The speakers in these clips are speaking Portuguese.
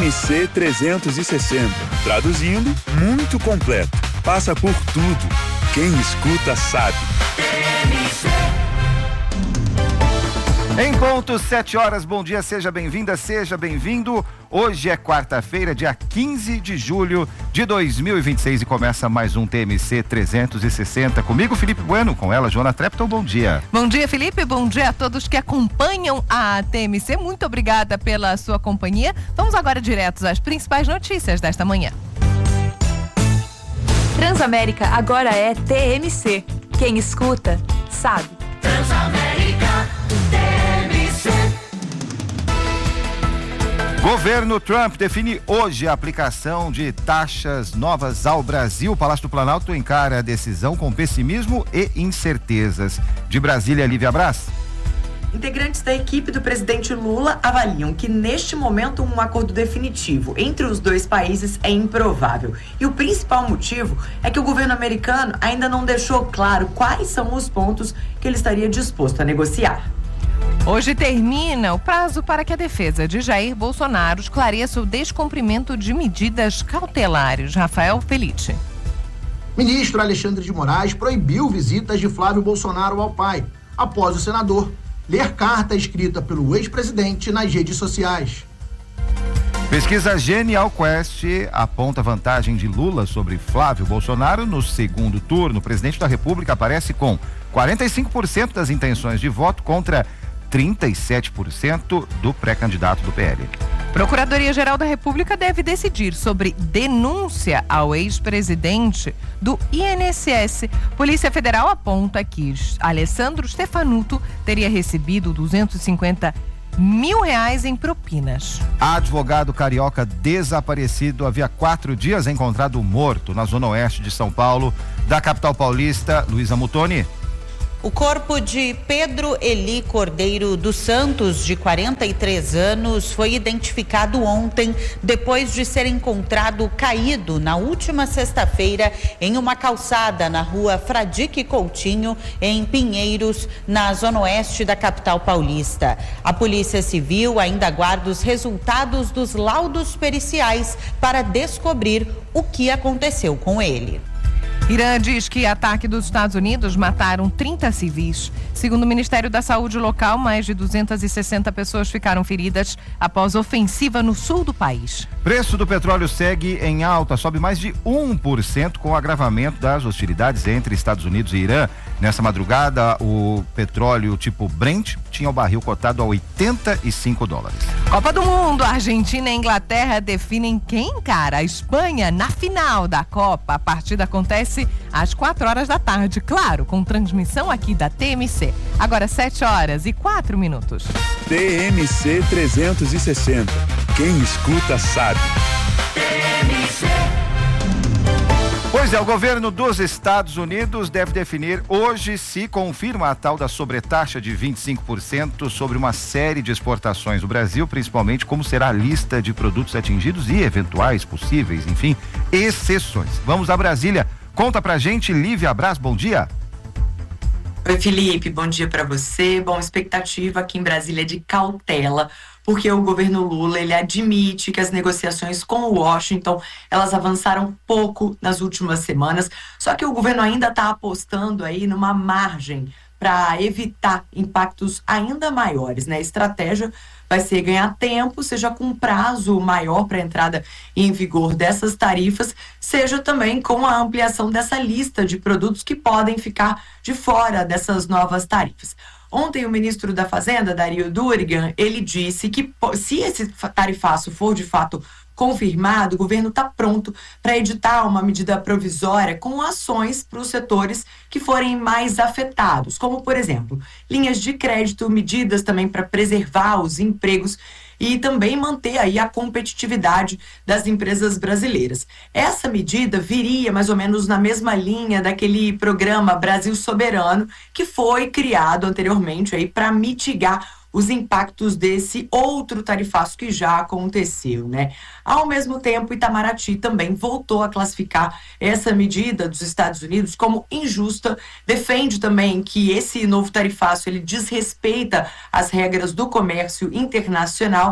TMC 360. Traduzindo, muito completo. Passa por tudo. Quem escuta sabe. Em ponto, 7 horas, bom dia, seja bem-vinda, seja bem-vindo. Hoje é quarta-feira, dia 15 de julho de 2026 e começa mais um TMC 360. Comigo, Felipe Bueno, com ela, Joana Trepton, bom dia. Bom dia, Felipe, bom dia a todos que acompanham a TMC. Muito obrigada pela sua companhia. Vamos agora diretos às principais notícias desta manhã. Transamérica agora é TMC. Quem escuta, sabe. Transamérica TMC. Governo Trump define hoje a aplicação de taxas novas ao Brasil. O Palácio do Planalto encara a decisão com pessimismo e incertezas. De Brasília, Lívia Braz. Integrantes da equipe do presidente Lula avaliam que, neste momento, um acordo definitivo entre os dois países é improvável. E o principal motivo é que o governo americano ainda não deixou claro quais são os pontos que ele estaria disposto a negociar. Hoje termina o prazo para que a defesa de Jair Bolsonaro esclareça o descumprimento de medidas cautelares. Rafael Felice. Ministro Alexandre de Moraes proibiu visitas de Flávio Bolsonaro ao pai, após o senador ler carta escrita pelo ex-presidente nas redes sociais. Pesquisa Genial Quest aponta vantagem de Lula sobre Flávio Bolsonaro no segundo turno. O presidente da República aparece com 45% das intenções de voto contra 37% do pré-candidato do PL. Procuradoria-Geral da República deve decidir sobre denúncia ao ex-presidente do INSS. Polícia Federal aponta que Alessandro Stefanuto teria recebido R$250 mil em propinas. Advogado carioca desaparecido havia 4 dias, encontrado morto na zona oeste de São Paulo, da capital paulista. Luísa Mutoni. O corpo de Pedro Eli Cordeiro dos Santos, de 43 anos, foi identificado ontem depois de ser encontrado caído na última sexta-feira em uma calçada na rua Fradique Coutinho, em Pinheiros, na zona oeste da capital paulista. A Polícia Civil ainda aguarda os resultados dos laudos periciais para descobrir o que aconteceu com ele. Irã diz que ataque dos Estados Unidos mataram 30 civis. Segundo o Ministério da Saúde local, mais de 260 pessoas ficaram feridas após ofensiva no sul do país. Preço do petróleo segue em alta, sobe mais de 1% com o agravamento das hostilidades entre Estados Unidos e Irã. Nessa madrugada, o petróleo tipo Brent tinha o barril cotado a $85. Copa do Mundo, Argentina e Inglaterra definem quem encara a Espanha na final da Copa. A partida acontece às 4 horas da tarde, claro, com transmissão aqui da TMC. Agora 7 horas e 4 minutos. TMC 360. Quem escuta sabe. Pois é, o governo dos Estados Unidos deve definir hoje se confirma a tal da sobretaxa de 25% sobre uma série de exportações do Brasil, principalmente como será a lista de produtos atingidos e eventuais possíveis, enfim, exceções. Vamos a Brasília. Conta pra gente, Lívia Braz, bom dia. Oi, Felipe, bom dia para você. Bom, expectativa aqui em Brasília de cautela, porque o governo Lula, ele admite que as negociações com o Washington, elas avançaram pouco nas últimas semanas, só que o governo ainda está apostando aí numa margem para evitar impactos ainda maiores, né? A estratégia vai ser ganhar tempo, seja com prazo maior para a entrada em vigor dessas tarifas, seja também com a ampliação dessa lista de produtos que podem ficar de fora dessas novas tarifas. Ontem, o ministro da Fazenda, Dario Durigan, ele disse que se esse tarifaço for de fato confirmado, o governo está pronto para editar uma medida provisória com ações para os setores que forem mais afetados, como, por exemplo, linhas de crédito, medidas também para preservar os empregos e também manter aí a competitividade das empresas brasileiras. Essa medida viria mais ou menos na mesma linha daquele programa Brasil Soberano, que foi criado anteriormente aí para mitigar os impactos desse outro tarifaço que já aconteceu, né? Ao mesmo tempo, Itamaraty também voltou a classificar essa medida dos Estados Unidos como injusta, defende também que esse novo tarifaço ele desrespeita as regras do comércio internacional,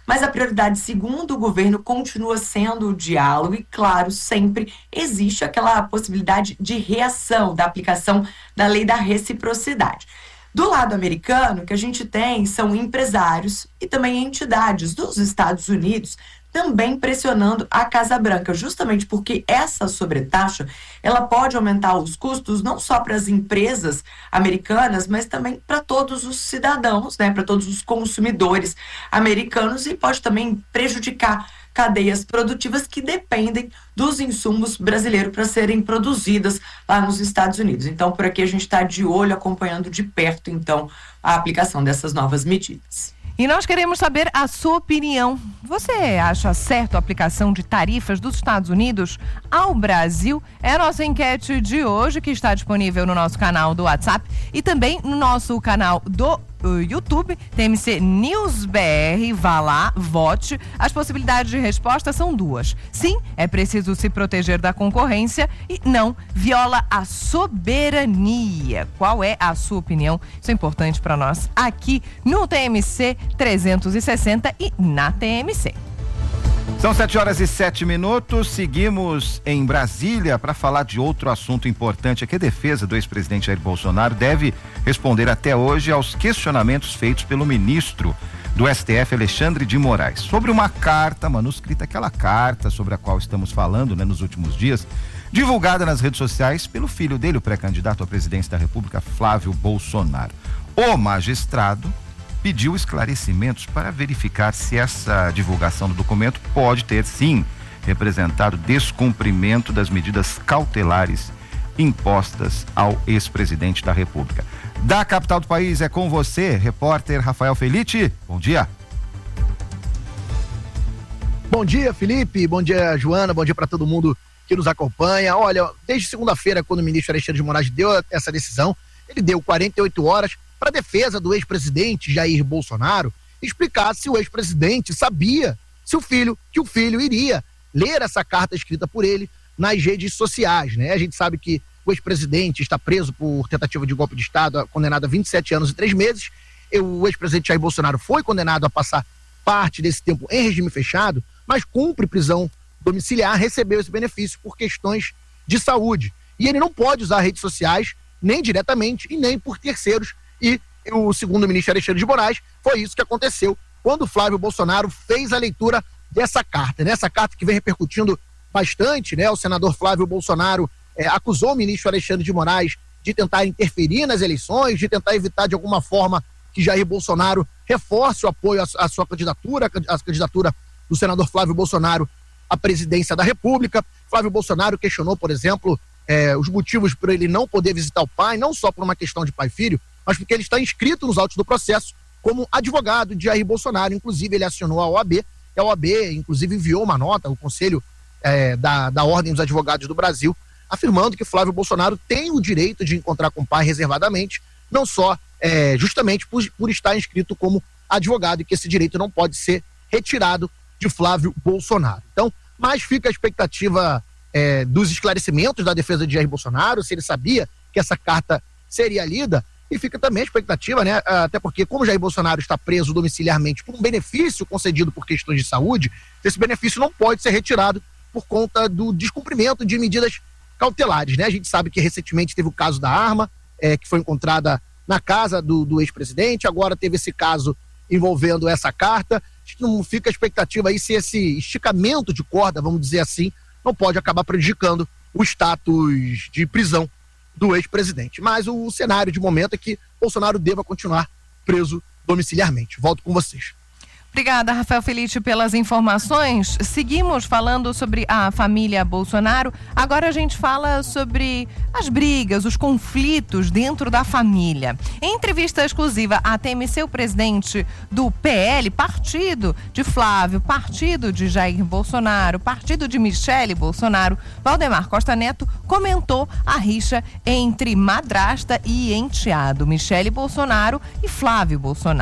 mas a prioridade, segundo o governo, continua sendo o diálogo e, claro, sempre existe aquela possibilidade de reação da aplicação da lei da reciprocidade. Do lado americano, o que a gente tem são empresários e também entidades dos Estados Unidos também pressionando a Casa Branca, justamente porque essa sobretaxa, ela pode aumentar os custos não só para as empresas americanas, mas também para todos os cidadãos, né, para todos os consumidores americanos, e pode também prejudicar cadeias produtivas que dependem dos insumos brasileiros para serem produzidas lá nos Estados Unidos. Então, por aqui a gente está de olho, acompanhando de perto, então, a aplicação dessas novas medidas. E nós queremos saber a sua opinião. Você acha certo a aplicação de tarifas dos Estados Unidos ao Brasil? É a nossa enquete de hoje, que está disponível no nosso canal do WhatsApp e também no nosso canal do YouTube, TMC News BR. Vá lá, vote. As possibilidades de resposta são duas. Sim, é preciso se proteger da concorrência, e não, viola a soberania. Qual é a sua opinião? Isso é importante para nós aqui no TMC 360 e na TMC. São 7h07. Seguimos em Brasília para falar de outro assunto importante. Aqui a defesa do ex-presidente Jair Bolsonaro deve responder até hoje aos questionamentos feitos pelo ministro do STF, Alexandre de Moraes, sobre uma carta manuscrita, aquela carta sobre a qual estamos falando, né, nos últimos dias, divulgada nas redes sociais pelo filho dele, o pré-candidato à presidência da República, Flávio Bolsonaro. O magistrado pediu esclarecimentos para verificar se essa divulgação do documento pode ter, sim, representado descumprimento das medidas cautelares impostas ao ex-presidente da República. Da capital do país, é com você, repórter Rafael Felitti. Bom dia. Bom dia, Felipe. Bom dia, Joana. Bom dia para todo mundo que nos acompanha. Olha, desde segunda-feira, quando o ministro Alexandre de Moraes deu essa decisão, ele deu 48 horas para a defesa do ex-presidente Jair Bolsonaro explicar se o ex-presidente sabia que o filho iria ler essa carta escrita por ele nas redes sociais, né? A gente sabe que o ex-presidente está preso por tentativa de golpe de Estado, condenado a 27 anos e 3 meses. O ex-presidente Jair Bolsonaro foi condenado a passar parte desse tempo em regime fechado, mas cumpre prisão domiciliar, recebeu esse benefício por questões de saúde. E ele não pode usar redes sociais, nem diretamente e nem por terceiros. E segundo o ministro Alexandre de Moraes, foi isso que aconteceu quando o Flávio Bolsonaro fez a leitura dessa carta, né? Essa carta que vem repercutindo bastante, né? O senador Flávio Bolsonaro acusou o ministro Alexandre de Moraes de tentar interferir nas eleições, de tentar evitar de alguma forma que Jair Bolsonaro reforce o apoio à sua candidatura, a candidatura do senador Flávio Bolsonaro à presidência da República. Flávio Bolsonaro questionou, por exemplo, os motivos por ele não poder visitar o pai, não só por uma questão de pai e filho, mas porque ele está inscrito nos autos do processo como advogado de Jair Bolsonaro. Inclusive, ele acionou a OAB, e a OAB, inclusive, enviou uma nota, o Conselho da Ordem dos Advogados do Brasil, afirmando que Flávio Bolsonaro tem o direito de encontrar com o pai reservadamente, não só justamente por estar inscrito como advogado, e que esse direito não pode ser retirado de Flávio Bolsonaro. Então, mais fica a expectativa dos esclarecimentos da defesa de Jair Bolsonaro, se ele sabia que essa carta seria lida. E fica também a expectativa, né? Até porque, como Jair Bolsonaro está preso domiciliarmente por um benefício concedido por questões de saúde, esse benefício não pode ser retirado por conta do descumprimento de medidas cautelares, né? A gente sabe que recentemente teve o caso da arma, que foi encontrada na casa do ex-presidente, agora teve esse caso envolvendo essa carta. Acho que não fica a expectativa aí se esse esticamento de corda, vamos dizer assim, não pode acabar prejudicando o status de prisão do ex-presidente. Mas o cenário de momento é que Bolsonaro deva continuar preso domiciliarmente. Volto com vocês. Obrigada, Rafael Felitti, pelas informações. Seguimos falando sobre a família Bolsonaro. Agora a gente fala sobre as brigas, os conflitos dentro da família. Em entrevista exclusiva à TMC, o presidente do PL, partido de Flávio, partido de Jair Bolsonaro, partido de Michele Bolsonaro, Valdemar Costa Neto, comentou a rixa entre madrasta e enteado, Michele Bolsonaro e Flávio Bolsonaro.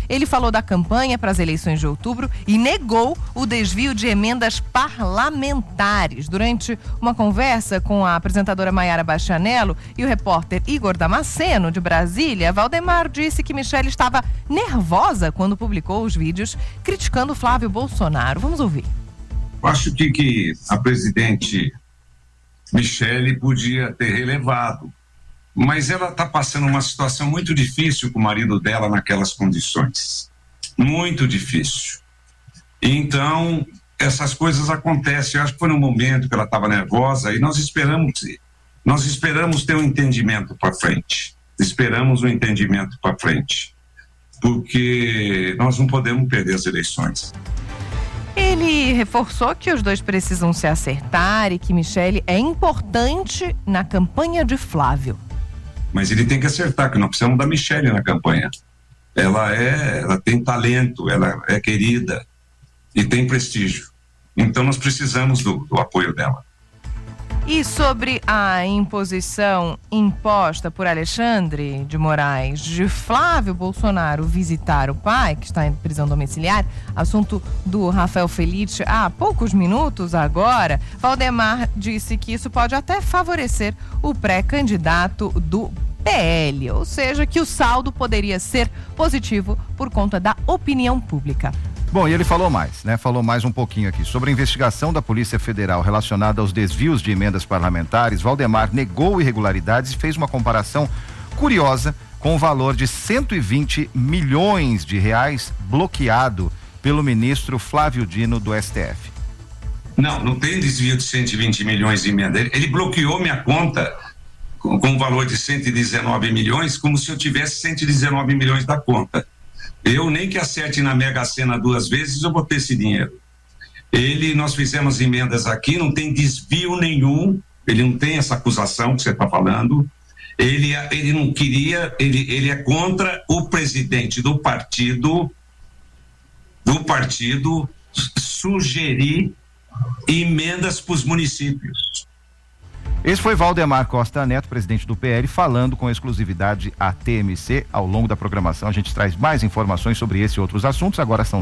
Ele falou da campanha para as eleições de outubro e negou o desvio de emendas parlamentares. Durante uma conversa com a apresentadora Maiara Bastianello e o repórter Igor Damasceno, de Brasília, Valdemar disse que Michele estava nervosa quando publicou os vídeos criticando Flávio Bolsonaro. Vamos ouvir. Eu acho que a presidente Michele podia ter relevado, mas ela está passando uma situação muito difícil com o marido dela naquelas condições. Muito difícil. Então, essas coisas acontecem. Eu acho que foi no momento que ela estava nervosa e nós esperamos ter um entendimento para frente. Esperamos um entendimento para frente. Porque nós não podemos perder as eleições. Ele reforçou que os dois precisam se acertar e que Michele é importante na campanha de Flávio. Mas ele tem que acertar, que nós precisamos da Michele na campanha. Ela tem talento, ela é querida e tem prestígio. Então nós precisamos do apoio dela. E sobre a imposição imposta por Alexandre de Moraes de Flávio Bolsonaro visitar o pai, que está em prisão domiciliar, assunto do Rafael Felice há poucos minutos agora, Valdemar disse que isso pode até favorecer o pré-candidato do PL, ou seja, que o saldo poderia ser positivo por conta da opinião pública. Bom, e ele falou mais, né? Falou mais um pouquinho aqui sobre a investigação da Polícia Federal relacionada aos desvios de emendas parlamentares. Valdemar negou irregularidades e fez uma comparação curiosa com o valor de 120 milhões de reais bloqueado pelo ministro Flávio Dino do STF. Não tem desvio de 120 milhões de emenda. Ele bloqueou minha conta com um valor de 119 milhões, como se eu tivesse 119 milhões da conta. Eu nem que acerte na Mega Sena 2 vezes, eu vou ter esse dinheiro. Nós fizemos emendas aqui, não tem desvio nenhum, ele não tem essa acusação que você está falando. Ele não queria, ele é contra o presidente do partido sugerir emendas para os municípios. Esse foi Valdemar Costa Neto, presidente do PL, falando com exclusividade à TMC. Ao longo da programação a gente traz mais informações sobre esse e outros assuntos. Agora são